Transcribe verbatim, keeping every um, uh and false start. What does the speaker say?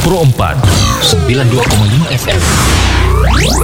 Pro empat, sembilan puluh dua koma lima F M.